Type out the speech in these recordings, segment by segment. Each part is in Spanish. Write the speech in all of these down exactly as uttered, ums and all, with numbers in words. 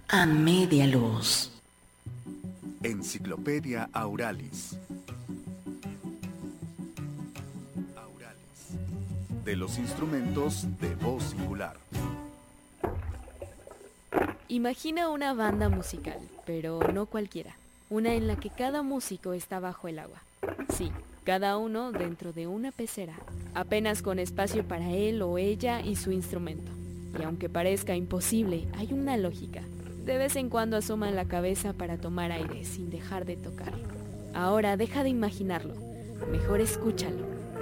A media luz. Enciclopedia Auralis. Auralis. De los instrumentos de voz singular. Imagina una banda musical, pero no cualquiera. Una en la que cada músico está bajo el agua. Sí, cada uno dentro de una pecera, apenas con espacio para él o ella y su instrumento. Y aunque parezca imposible, hay una lógica. De vez en cuando asoman la cabeza para tomar aire sin dejar de tocar. Ahora deja de imaginarlo, mejor escúchalo.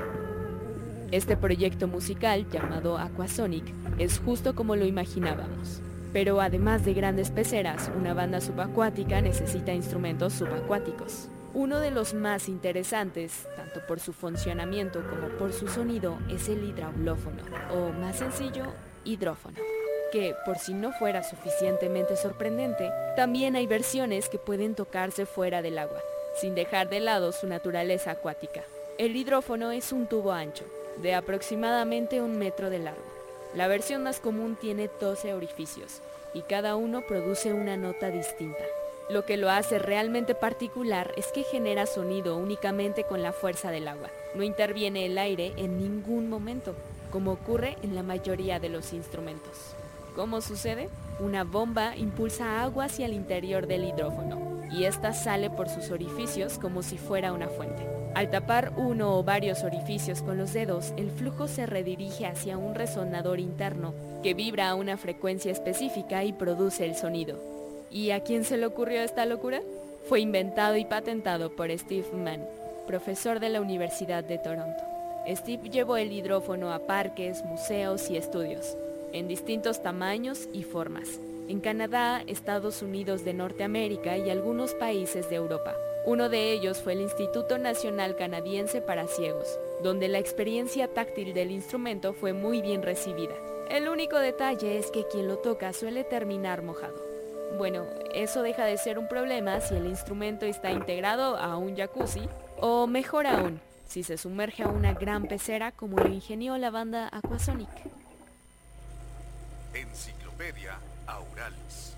Este proyecto musical, llamado Aquasonic, es justo como lo imaginábamos. Pero además de grandes peceras, una banda subacuática necesita instrumentos subacuáticos. Uno de los más interesantes, tanto por su funcionamiento como por su sonido, es el hidraulófono, o más sencillo, hidrófono. Que, por si no fuera suficientemente sorprendente, también hay versiones que pueden tocarse fuera del agua, sin dejar de lado su naturaleza acuática. El hidrófono es un tubo ancho, de aproximadamente un metro de largo. La versión más común tiene doce orificios, y cada uno produce una nota distinta. Lo que lo hace realmente particular es que genera sonido únicamente con la fuerza del agua. No interviene el aire en ningún momento, como ocurre en la mayoría de los instrumentos. ¿Cómo sucede? Una bomba impulsa agua hacia el interior del hidrófono, y ésta sale por sus orificios como si fuera una fuente. Al tapar uno o varios orificios con los dedos, el flujo se redirige hacia un resonador interno que vibra a una frecuencia específica y produce el sonido. ¿Y a quién se le ocurrió esta locura? Fue inventado y patentado por Steve Mann, profesor de la Universidad de Toronto. Steve llevó el hidrófono a parques, museos y estudios, en distintos tamaños y formas, en Canadá, Estados Unidos de Norteamérica y algunos países de Europa. Uno de ellos fue el Instituto Nacional Canadiense para Ciegos, donde la experiencia táctil del instrumento fue muy bien recibida. El único detalle es que quien lo toca suele terminar mojado. Bueno, eso deja de ser un problema si el instrumento está integrado a un jacuzzi, o mejor aún, si se sumerge a una gran pecera como lo ingenió la banda Aquasonic. Enciclopedia Auralis.